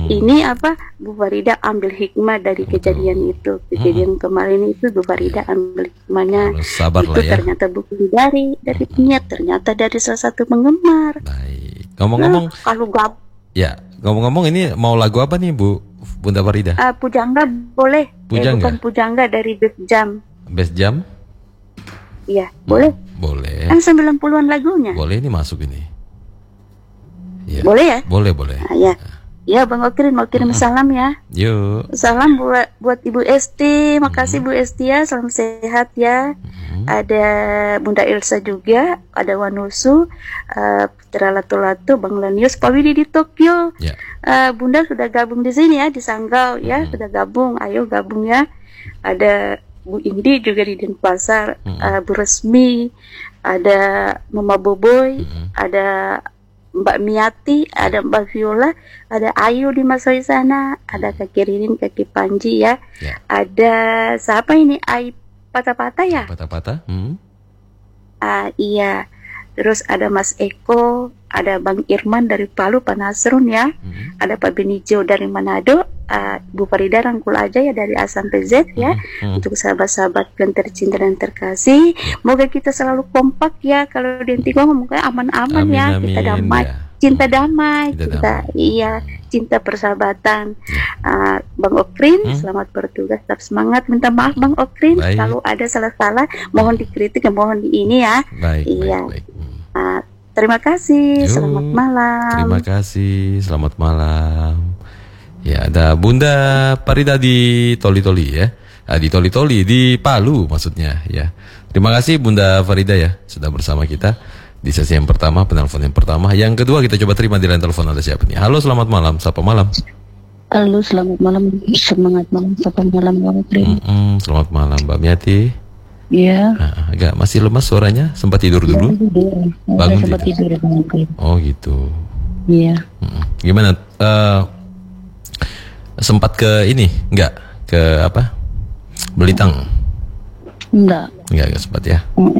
ini Bu Farida ambil hikmah dari kejadian itu. Kejadian kemarin itu Bu Farida ambil hikmahnya. Sabarlah itu ya. ternyata bukan dari penyiar, ternyata dari salah satu penggemar. Baik. Ngomong-ngomong, kalau ya, ngomong-ngomong ini mau lagu apa nih Bunda Farida? Pujangga boleh. Pujangga? Bukan Pujangga, dari Best Jam. Best Jam? Iya, boleh. Boleh. Kan 90-an lagunya. Boleh, ini masuk ini. Ya. Boleh ya? Boleh. Ya. Ya, Bang Okrin mau kirim salam ya. Yuk. Salam buat Ibu Esti. Makasih Bu Esti ya, salam sehat ya. Ada Bunda Ilsa juga, ada Wanusu, Putra Latu-Latu, Bang Lanius, Pak Widi di Tokyo. Ya. Bunda sudah gabung di sini ya, di Sanggau ya, sudah gabung. Ayo gabung ya. Ada Bu Indi juga di Denpasar, Bu Resmi, ada Mama Boboy, ada Mbak Miati, ada Mbak Viola, ada Ayu di Masoy sana, ada Kaki Ririn, Kaki Panji ya. Ada siapa ini? Ai Patah-Patah ya? Patah-Patah. Iya. Terus ada Mas Eko, ada Bang Irman dari Palu, Pak Nasrun ya. Ada Pak Benijo dari Manado, Bu Farida rangkul aja ya dari A sampai Z ya. Untuk sahabat-sahabat yang tercinta dan terkasih, semoga kita selalu kompak ya. Kalau di Antigua ngomongnya aman-aman ya, kita damai, cinta damai, cinta persahabatan. Bang Okrin, selamat bertugas, tetap semangat. Minta maaf Bang Okrin, kalau ada salah-salah, mohon dikritik ya, mohon di ini ya. Baik. Terima kasih, selamat malam. Terima kasih, selamat malam. Ya, ada Bunda Farida di Toli-Toli ya. Di Toli-Toli, di Palu maksudnya ya. Terima kasih Bunda Farida ya, sudah bersama kita di sesi yang pertama, penelpon yang pertama. Yang kedua kita coba terima di line telepon, ada siapa nih? Halo, selamat malam, sapa malam. Halo, selamat malam, semangat malam, sapa malam Bang Okrin. Selamat malam Mbak Miati. Iya. Agak masih lemas suaranya, sempat tidur dulu? Bangun sempat tidur Bang Okrin. Oh gitu. Iya. Gimana? Sempat ke ini? Enggak? Ke apa? Belitang? Enggak sempat ya?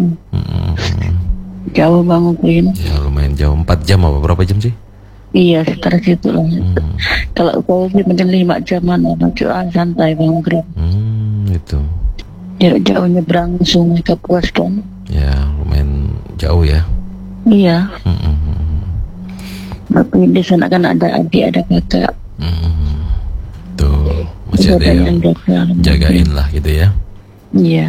Jauh Bang Okrin. Ya lumayan jauh, 4 jam apa berapa jam sih? Iya, sekitar situ lah. Kalau kau sih mungkin 5 jaman santai Bang Okrin. Itu. Jarak jauh nyebrang sungai Kapuas kan? Ya lumayan jauh ya. Iya. Tapi di sana kan ada adik, ada kakak. Tuh, masih ada yang jagain lah gitu ya. Iya.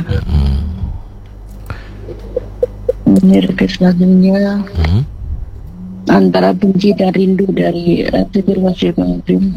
Ini request lagunya Antara Benci dan Rindu dari Firwasi Bang Okrin.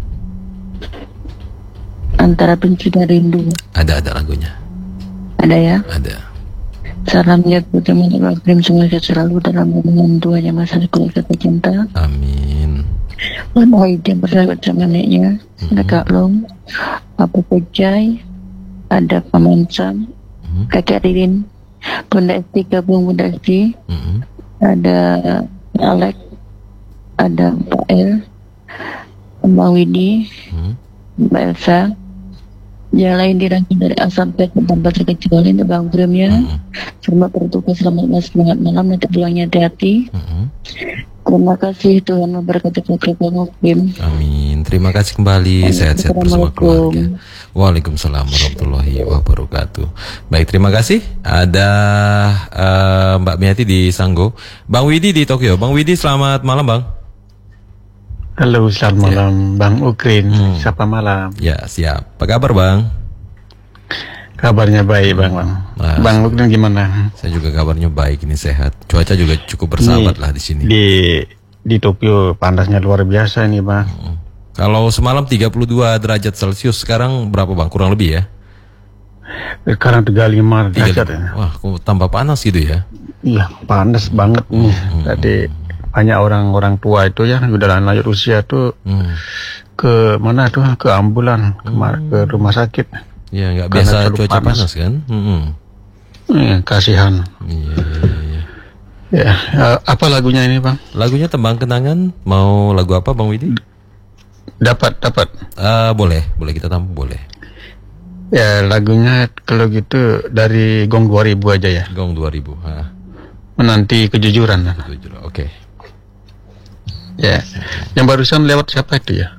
Antara Benci dan Rindu. Ada lagunya. Ada ya? Ada. Salamnya kepada Bang Okrin, semoga selalu dalam hubungan tuanya masa keluarga tercinta. Amin. Mohon bersahabat sama neneknya, ada Kak Long, Papa Pejai, ada Paman Sam, Kakak Ririn, Bunda Esti, gabung Bunda Esti, ada Alex, ada Pak El, Mbak Widi, Mbak Elsa, yang lain dirangkum dari asam pet tanpa terkecuali untuk Bang Okrin ya. Selamat bertugas, selamat malam, nanti pulangnya hati-hati. Terima kasih, Tuhan memberkati keluarga Bang Okrin. Amin. Terima kasih kembali. Sehat-sehat bersama keluarga. Waalaikumsalam warahmatullahi wabarakatuh. Baik, terima kasih. Ada Mbak Miati di Sanggo, Bang Widi di Tokyo. Bang Widi, selamat malam Bang. Halo, selamat malam Bang Okrin. Sapa malam. Ya, siap. Apa kabar Bang? Kabarnya baik Bang. Bang Okrin gimana? Saya juga kabarnya baik, ini sehat. Cuaca juga cukup bersahabat lah di sini. Di Tokyo panasnya luar biasa nih Bang. Kalau semalam 32 derajat Celcius, sekarang berapa Bang? Kurang lebih ya? Sekarang 35 derajat ya. Wah, kok tambah panas gitu ya? Iya, panas banget nih. Tadi banyak orang-orang tua itu ya, udah lanjut usia tuh ke mana tuh, ke ambulan, ke rumah sakit. Ya, nggak biasa cuaca panas kan? Kasihan. Iya. Ya, apa lagunya ini Bang? Lagunya Tembang Kenangan. Mau lagu apa Bang Widi? Dapat. Boleh kita tampung boleh. Ya, lagunya kalau gitu dari Gong 2000 aja ya. Gong 2000. Menanti kejujuran. Oke. Ya, yang barusan lewat siapa itu ya?